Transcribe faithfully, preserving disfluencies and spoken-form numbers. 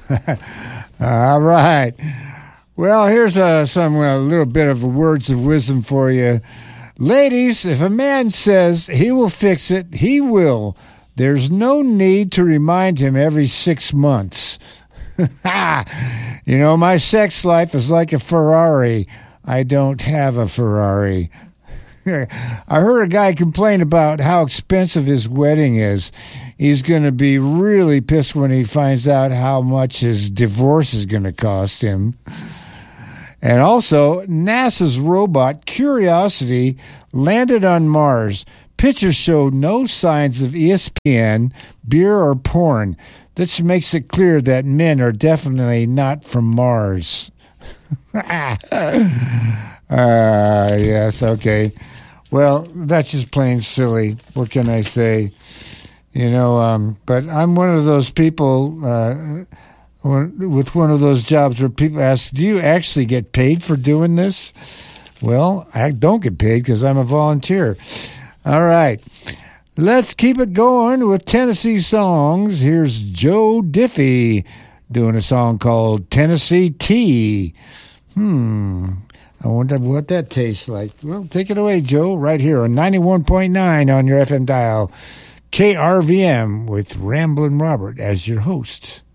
All right. Well, here's uh, some a uh, little bit of words of wisdom for you. Ladies, if a man says he will fix it, he will. There's no need to remind him every six months. You know, my sex life is like a Ferrari. I don't have a Ferrari. I heard a guy complain about how expensive his wedding is. He's going to be really pissed when he finds out how much his divorce is going to cost him. And also, NASA's robot Curiosity landed on Mars. Pictures show no signs of E S P N, beer, or porn. This makes it clear that men are definitely not from Mars. uh, yes, okay. Well, that's just plain silly. What can I say? You know, um, but I'm one of those people uh, with one of those jobs where people ask, do you actually get paid for doing this? Well, I don't get paid because I'm a volunteer. All right. Let's keep it going with Tennessee songs. Here's Joe Diffie doing a song called Tennessee Tea. Hmm. I wonder what that tastes like. Well, take it away, Joe, right here on ninety-one point nine on your F M dial. K R V M with Ramblin' Robert as your host.